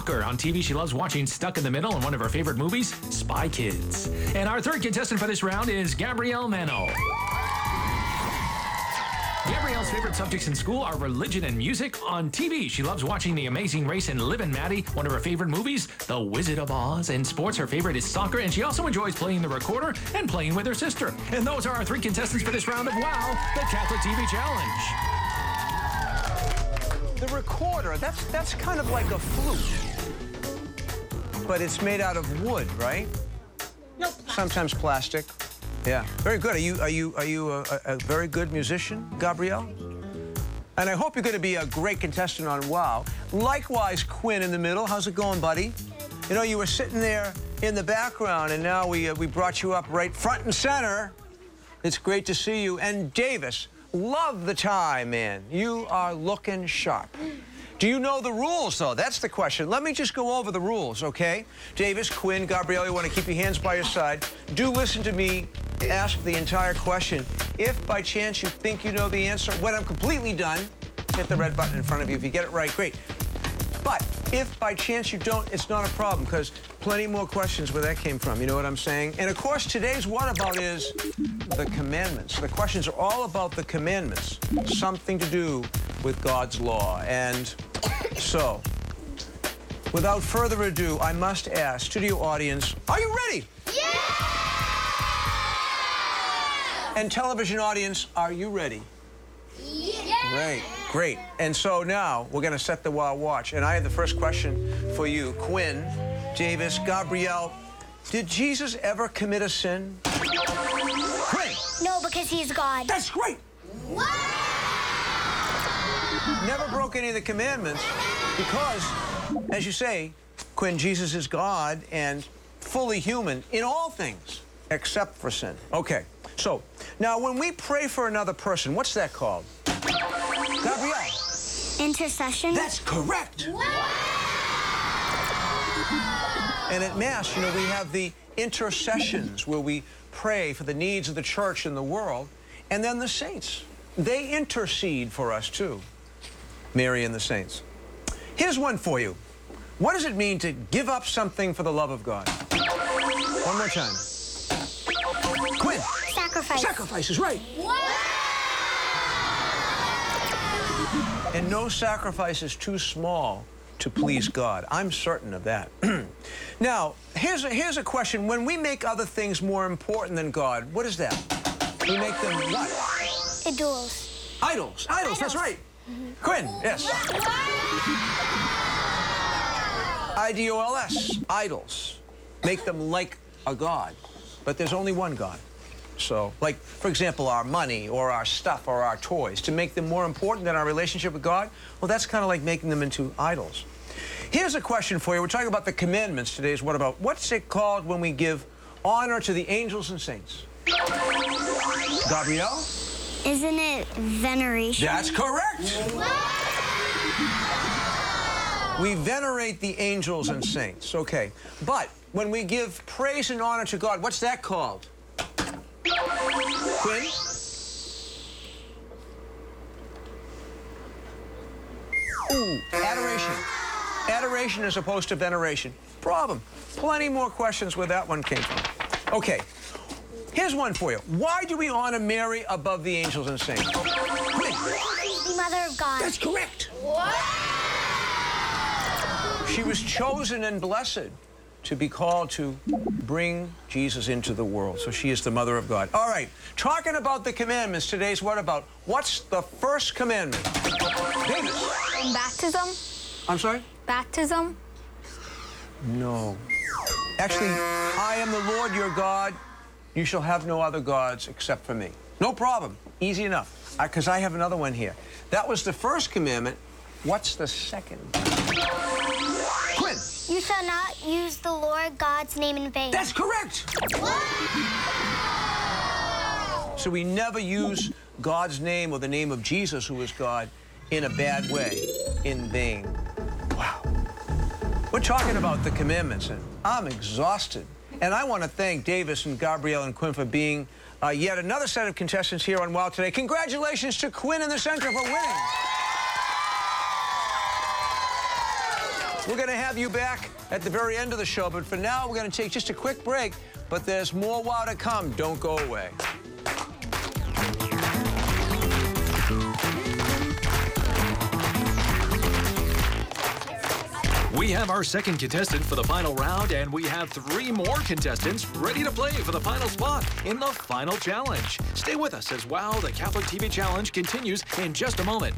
soccer. On TV, she loves watching Stuck in the Middle, and one of her favorite movies, Spy Kids. And our third contestant for this round is Gabrielle Mano. Gabrielle's favorite subjects in school are religion and music. On TV, she loves watching The Amazing Race and Liv and Maddie. One of her favorite movies, The Wizard of Oz. In sports, her favorite is soccer, and she also enjoys playing the recorder and playing with her sister. And those are our three contestants for this round of WOW, the Catholic TV Challenge. The recorder, that's kind of like a flute. But it's made out of wood, right? Nope. Sometimes plastic. Yeah, very good. Are you a very good musician, Gabrielle? And I hope you're going to be a great contestant on WOW. Likewise, Quinn in the middle. How's it going, buddy? You know, you were sitting there in the background, and now we brought you up right front and center. It's great to see you. And Davis, love the tie, man. You are looking sharp. Do you know the rules, though? That's the question. Let me just go over the rules, okay? Davis, Quinn, Gabrielle, you want to keep your hands by your side. Do listen to me ask the entire question. If by chance you think you know the answer, when I'm completely done, hit the red button in front of you. If you get it right, great. But if by chance you don't, it's not a problem, because plenty more questions where that came from. You know what I'm saying? And, of course, today's What About is the commandments. The questions are all about the commandments, something to do with God's law. And so, without further ado, I must ask, studio audience, are you ready? Yeah! And television audience, are you ready? Yeah! Great, great. And so now we're going to set the WOW Watch. And I have the first question for you. Quinn, Davis, Gabrielle, did Jesus ever commit a sin? Quinn! No, because he's God. That's great! What? Never broke any of the commandments because, as you say, Quinn, Jesus is God and fully human in all things except for sin. Okay, so now when we pray for another person, what's that called? Gabrielle? Intercession. That's correct. And at Mass, you know, we have the intercessions where we pray for the needs of the church and the world, and then the saints. They intercede for us, too. Mary and the saints. Here's one for you. What does it mean to give up something for the love of God? One more time. Quinn. Sacrifice. Sacrifice is right. And no sacrifice is too small to please God. I'm certain of that. Now, here's a question. When we make other things more important than God, what is that? We make them what? Idols. Idols. Idols, that's right. Quinn, yes. I-D-O-L-S, idols. Make them like a god. But there's only one God. So, like, for example, our money or our stuff or our toys, to make them more important than our relationship with God, well, that's kind of like making them into idols. Here's a question for you. We're talking about the commandments today. What about, what's it called when we give honor to the angels and saints? Gabrielle? Isn't it veneration? That's correct. We venerate the angels and saints. Okay. But when we give praise and honor to God, what's that called? Quinn? Ooh, adoration. Adoration as opposed to veneration. Problem. Plenty more questions where that one came from. Okay. Here's one for you. Why do we honor Mary above the angels and saints? Quinn. She's the mother of God. That's correct. She was chosen and blessed to be called to bring Jesus into the world. So she is the mother of God. All right, talking about the commandments, today's What About? What's the first commandment? Davis. Baptism. I'm sorry? Baptism. No. Actually, I am the Lord your God. You shall have no other gods except for me. No problem. Easy enough. Because I have another one here. That was the first commandment. What's the second? Quinn. You shall not use the Lord God's name in vain. That's correct. So we never use God's name or the name of Jesus, who is God, in a bad way, in vain. Wow. We're talking about the commandments, and I'm exhausted. And I want to thank Davis and Gabrielle and Quinn for being yet another set of contestants here on WOW today. Congratulations to Quinn in the center for winning. We're going to have you back at the very end of the show, but for now, we're going to take just a quick break, but there's more WOW to come. Don't go away. We have our second contestant for the final round, and we have 3 more contestants ready to play for the final spot in the final challenge. Stay with us as WOW, the Catholic TV Challenge, continues in just a moment.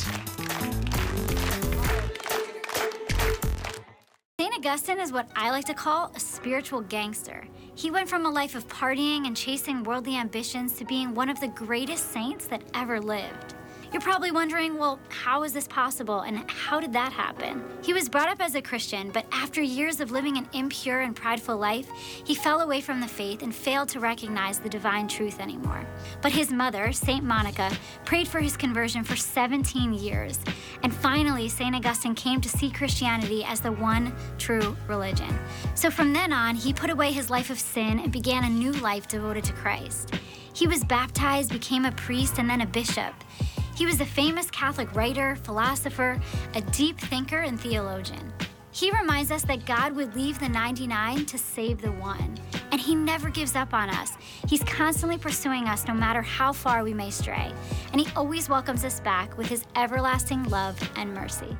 St. Augustine is what I like to call a spiritual gangster. He went from a life of partying and chasing worldly ambitions to being one of the greatest saints that ever lived. You're probably wondering, well, how is this possible and how did that happen? He was brought up as a Christian, but after years of living an impure and prideful life, he fell away from the faith and failed to recognize the divine truth anymore. But his mother, St. Monica, prayed for his conversion for 17 years. And finally, St. Augustine came to see Christianity as the one true religion. So from then on, he put away his life of sin and began a new life devoted to Christ. He was baptized, became a priest, and then a bishop. He was a famous Catholic writer, philosopher, a deep thinker, and theologian. He reminds us that God would leave the 99 to save the one. And he never gives up on us. He's constantly pursuing us no matter how far we may stray. And he always welcomes us back with his everlasting love and mercy.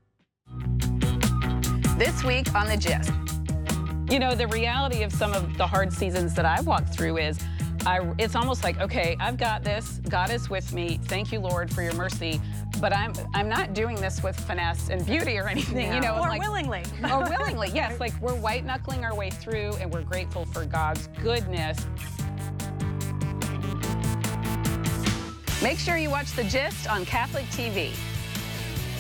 This week on The Gist. You know, the reality of some of the hard seasons that I've walked through is it's almost like, okay, I've got this. God is with me. Thank you, Lord, for your mercy. But I'm not doing this with finesse and beauty or anything, no. you know. Or like, willingly. Or willingly, yes. Like, we're white-knuckling our way through, and we're grateful for God's goodness. Make sure you watch The Gist on Catholic TV.